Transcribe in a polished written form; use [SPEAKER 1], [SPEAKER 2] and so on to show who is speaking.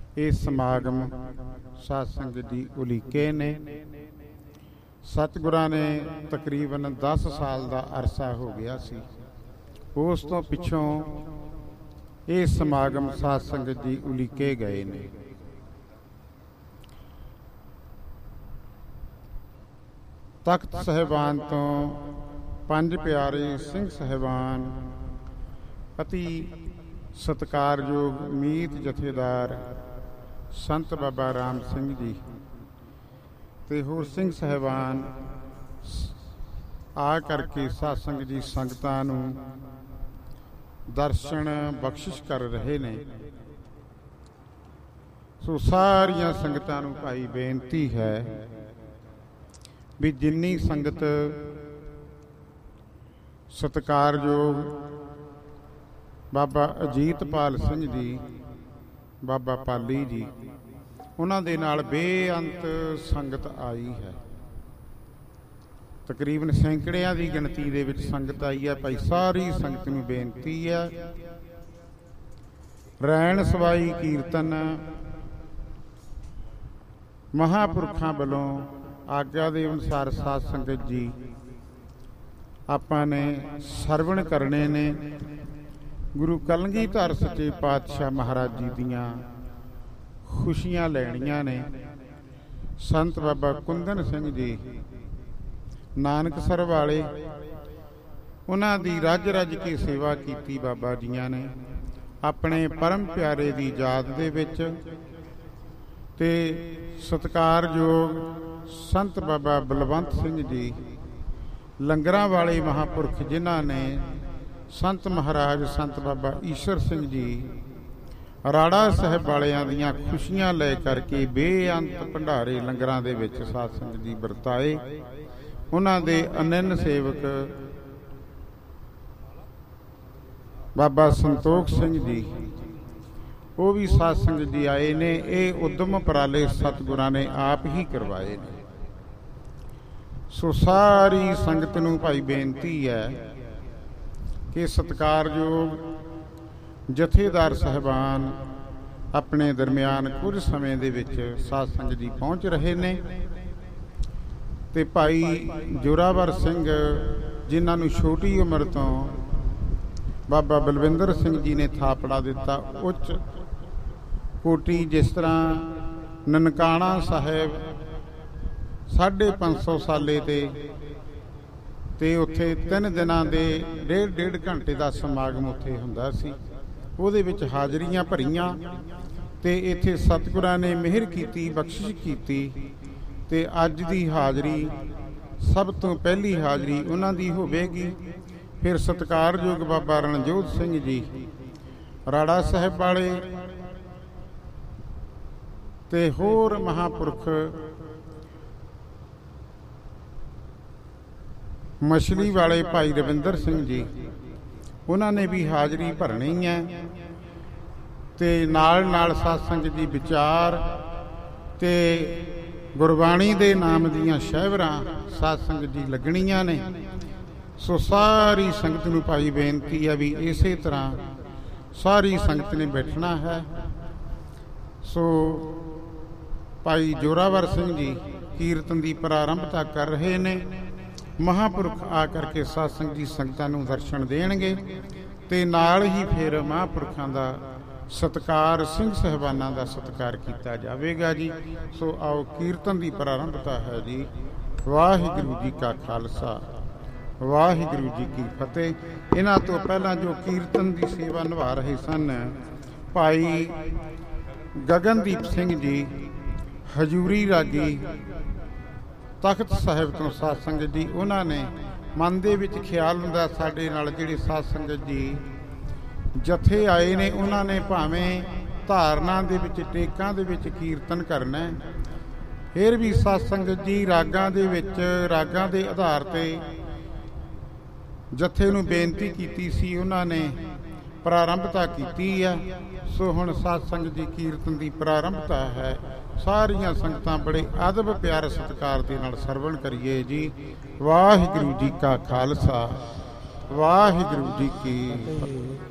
[SPEAKER 1] ਇਹ ਸਮਾਗਮ ਸਾਧ ਸੰਗਤ ਜੀ ਉਲੀਕੇ ਨੇ। ਸਤਿਗੁਰਾਂ ਨੇ ਤਕਰੀਬਨ 10 ਸਾਲ ਦਾ ਅਰਸਾ ਹੋ ਗਿਆ ਸੀ। ਉਸ ਤੋਂ ਪਿੱਛੋਂ ਇਹ ਸਮਾਗਮ ਸਾਧ ਸੰਗਤ ਜੀ ਉਲੀਕੇ ਗਏ ਨੇ। ਤਖਤ ਸਾਹਿਬਾਨ ਤੋਂ ਪੰਜ ਪਿਆਰੇ ਸਿੰਘ ਸਾਹਿਬਾਨ, ਅਤੀ ਸਤਿਕਾਰਯੋਗ ਮੀਤ ਜਥੇਦਾਰ ਸੰਤ ਬਾਬਾ ਰਾਮ ਸਿੰਘ ਜੀ ਤੇ ਹੋਰ ਸਿੰਘ ਸਾਹਿਬਾਨ ਆ ਕਰਕੇ ਸਾਧ ਸੰਗਤ ਜੀ ਸੰਗਤਾਂ ਨੂੰ ਦਰਸ਼ਨ ਬਖਸ਼ਿਸ਼ ਕਰ ਰਹੇ ਨੇ। ਸੋ ਸਾਰੀਆਂ ਸੰਗਤਾਂ ਨੂੰ ਭਾਈ ਬੇਨਤੀ ਹੈ ਵੀ ਜਿੰਨੀ ਸੰਗਤ ਸਤਿਕਾਰਯੋਗ ਬਾਬਾ ਅਜੀਤਪਾਲ ਸਿੰਘ ਜੀ, ਬਾਬਾ ਪਾਲੀ ਜੀ, ਉਹਨਾਂ ਦੇ ਨਾਲ ਬੇਅੰਤ ਸੰਗਤ ਆਈ ਹੈ। ਤਕਰੀਬਨ ਸੈਂਕੜਿਆਂ ਦੀ ਗਿਣਤੀ ਦੇ ਵਿੱਚ ਸੰਗਤ ਆਈ ਹੈ। ਭਾਈ ਸਾਰੀ ਸੰਗਤ ਨੂੰ ਬੇਨਤੀ ਹੈ, ਰੈਣ ਸਵਾਈ ਕੀਰਤਨ ਮਹਾਂਪੁਰਖਾਂ ਵੱਲੋਂ ਆਗਿਆ ਦੇ ਅਨੁਸਾਰ ਸਾਧ ਸੰਗਤ ਜੀ ਆਪਾਂ ਨੇ ਸਰਵਣ ਕਰਨੇ ਨੇ। ਗੁਰੂ ਕਲਗੀਧਰ ਸੱਚੇ ਪਾਤਸ਼ਾਹ ਮਹਾਰਾਜ ਜੀ ਦੀਆਂ ਖੁਸ਼ੀਆਂ ਲੈਣੀਆਂ ਨੇ। ਸੰਤ ਬਾਬਾ ਕੁੰਦਨ ਸਿੰਘ ਜੀ ਨਾਨਕਸਰ ਵਾਲੇ, ਉਹਨਾਂ ਦੀ ਰੱਜ ਰੱਜ ਕੇ ਸੇਵਾ ਕੀਤੀ ਬਾਬਾ ਜੀਆਂ ਨੇ ਆਪਣੇ ਪਰਮ ਪਿਆਰੇ ਦੀ ਯਾਦ ਦੇ ਵਿੱਚ। ਤੇ ਸਤਿਕਾਰਯੋਗ ਸੰਤ ਬਾਬਾ ਬਲਵੰਤ ਸਿੰਘ ਜੀ ਲੰਗਰਾਂ ਵਾਲੇ ਮਹਾਂਪੁਰਖ, ਜਿਨ੍ਹਾਂ ਨੇ ਸੰਤ ਮਹਾਰਾਜ ਸੰਤ ਬਾਬਾ ਈਸ਼ਰ ਸਿੰਘ ਜੀ ਰਾੜਾ ਸਾਹਿਬ ਵਾਲਿਆਂ ਦੀਆਂ ਖੁਸ਼ੀਆਂ ਲੈ ਕਰਕੇ ਬੇਅੰਤ ਭੰਡਾਰੇ ਲੰਗਰਾਂ ਦੇ ਵਿੱਚ ਸਾਧ ਸੰਗਤ ਜੀ ਵਰਤਾਏ। ਉਹਨਾਂ ਦੇ ਅਨੰਨ ਸੇਵਕ ਬਾਬਾ ਸੰਤੋਖ ਸਿੰਘ ਜੀ, ਉਹ ਵੀ ਸਾਧ ਸੰਗਤ ਜੀ ਆਏ ਨੇ। ਇਹ ਉਦਮ ਉਪਰਾਲੇ ਸਤਿਗੁਰਾਂ ਨੇ ਆਪ ਹੀ ਕਰਵਾਏ ਨੇ। ਸੋ ਸਾਰੀ ਸੰਗਤ ਨੂੰ ਭਾਈ ਬੇਨਤੀ ਹੈ ਕਿ ਸਤਿਕਾਰਯੋਗ ਜਥੇਦਾਰ ਸਾਹਿਬਾਨ ਆਪਣੇ ਦਰਮਿਆਨ ਕੁਝ ਸਮੇਂ ਦੇ ਵਿੱਚ ਸਾਧ ਸੰਗਤ ਜੀ ਪਹੁੰਚ ਰਹੇ ਨੇ। ਤੇ ਭਾਈ ਜੋਰਾਵਰ ਸਿੰਘ, ਜਿਨ੍ਹਾਂ ਨੂੰ ਛੋਟੀ ਉਮਰ ਤੋਂ ਬਾਬਾ ਬਲਵਿੰਦਰ ਸਿੰਘ ਜੀ ਨੇ ਥਾਪੜਾ ਦਿੱਤਾ, ਉੱਚ ਕੋਟੀ, ਜਿਸ ਤਰ੍ਹਾਂ ਨਨਕਾਣਾ ਸਾਹਿਬ 550 ਸਾਲੇ ਤੇ ਉੱਥੇ 3 ਦਿਨਾਂ ਦੇ ਡੇਢ ਘੰਟੇ ਦਾ ਸਮਾਗਮ ਉੱਥੇ ਹੁੰਦਾ ਸੀ। ਉਹਦੇ ਵਿੱਚ ਹਾਜ਼ਰੀਆਂ ਭਰੀਆਂ ਤੇ ਇੱਥੇ ਸਤਿਗੁਰਾਂ ਨੇ ਮਿਹਰ ਕੀਤੀ, ਬਖਸ਼ਿਸ਼ ਕੀਤੀ। ਤੇ ਅੱਜ ਦੀ ਹਾਜ਼ਰੀ ਸਭ ਤੋਂ ਪਹਿਲੀ ਹਾਜ਼ਰੀ ਉਹਨਾਂ ਦੀ ਹੋਵੇਗੀ। ਫਿਰ ਸਤਿਕਾਰਯੋਗ ਬਾਬਾ ਰਣਜੋਤ ਸਿੰਘ ਜੀ ਰਾੜਾ ਸਾਹਿਬ ਵਾਲੇ ਤੇ ਹੋਰ ਮਹਾਂਪੁਰਖ ਮਛਲੀ ਵਾਲੇ ਭਾਈ ਰਵਿੰਦਰ ਸਿੰਘ ਜੀ, ਉਹਨਾਂ ਨੇ ਵੀ ਹਾਜ਼ਰੀ ਭਰਨੀ ਹੈ। ਤੇ ਨਾਲ ਨਾਲ ਸਾਧ ਸੰਗਤ ਜੀ ਵਿਚਾਰ ਤੇ ਗੁਰਬਾਣੀ ਦੇ ਨਾਮ ਦੀਆਂ ਸ਼ਹਿਵਰਾਂ ਸਾਧ ਸੰਗਤ ਜੀ ਲੱਗਣੀਆਂ ਨੇ। ਸੋ ਸਾਰੀ ਸੰਗਤ ਨੂੰ ਭਾਈ ਬੇਨਤੀ ਹੈ ਵੀ ਇਸੇ ਤਰ੍ਹਾਂ ਸਾਰੀ ਸੰਗਤ ਨੇ ਬੈਠਣਾ ਹੈ। ਸੋ ਭਾਈ ਜੋਰਾਵਰ ਸਿੰਘ ਜੀ ਕੀਰਤਨ ਦੀ ਪ੍ਰਾਰੰਭਤਾ ਕਰ ਰਹੇ ਨੇ। ਮਹਾਂਪੁਰਖ ਆ ਕਰਕੇ ਸਾਧ ਸੰਗਤ ਜੀ ਸੰਗਤਾਂ ਨੂੰ ਦਰਸ਼ਨ ਦੇਣਗੇ ਤੇ ਨਾਲ ਹੀ ਫਿਰ ਮਹਾਂਪੁਰਖਾਂ ਦਾ ਸਤਿਕਾਰ, ਸਿੰਘ ਸਾਹਿਬਾਨਾਂ ਦਾ ਸਤਿਕਾਰ ਕੀਤਾ ਜਾਵੇਗਾ ਜੀ। ਸੋ ਆਓ, ਕੀਰਤਨ ਦੀ ਪ੍ਰਾਰੰਭਤਾ ਹੈ ਜੀ। ਵਾਹਿਗੁਰੂ ਜੀ ਕਾ ਖਾਲਸਾ, ਵਾਹਿਗੁਰੂ ਜੀ ਕੀ ਫਤਿਹ। ਇਹਨਾਂ ਤੋਂ ਪਹਿਲਾਂ ਜੋ ਕੀਰਤਨ ਦੀ ਸੇਵਾ ਨਿਭਾ ਰਹੇ ਸਨ ਭਾਈ ਗਗਨਦੀਪ ਸਿੰਘ ਜੀ ਹਜੂਰੀ ਰਾਗੀ ਤਖਤ ਸਾਹਿਬ ਤੋਂ ਸਾਧ ਸੰਗਤ ਜੀ, ਉਹਨਾਂ ਨੇ ਮਨ ਦੇ ਵਿੱਚ ਖਿਆਲ ਹੁੰਦਾ ਸਾਡੇ ਨਾਲ ਜਿਹੜੇ ਸਾਧ ਸੰਗਤ ਜੀ ਜਥੇ ਆਏ ਨੇ, ਉਹਨਾਂ ਨੇ ਭਾਵੇਂ ਧਾਰਨਾ ਦੇ ਵਿੱਚ, ਟੇਕਾਂ ਦੇ ਵਿੱਚ ਕੀਰਤਨ ਕਰਨਾ, ਫਿਰ ਵੀ ਸਾਧ ਸੰਗਤ ਜੀ ਰਾਗਾਂ ਦੇ ਵਿੱਚ, ਰਾਗਾਂ ਦੇ ਆਧਾਰ ਤੇ ਜਥੇ ਨੂੰ ਬੇਨਤੀ ਕੀਤੀ ਸੀ, ਉਹਨਾਂ ਨੇ ਪ੍ਰਾਰੰਭਤਾ ਕੀਤੀ ਆ। ਸੋ ਹੁਣ ਸਾਧ ਸੰਗਤ ਜੀ ਕੀਰਤਨ ਦੀ ਪ੍ਰਾਰੰਭਤਾ ਹੈ। ਸਾਰੀਆਂ ਸੰਗਤਾਂ ਬੜੇ ਅਦਬ ਪਿਆਰ ਸਤਿਕਾਰ ਦੇ ਨਾਲ ਸਰਵਣ ਕਰੀਏ ਜੀ। ਵਾਹਿਗੁਰੂ ਜੀ ਕਾ ਖਾਲਸਾ, ਵਾਹਿਗੁਰੂ ਜੀ ਕੀ ਫਤਿਹ।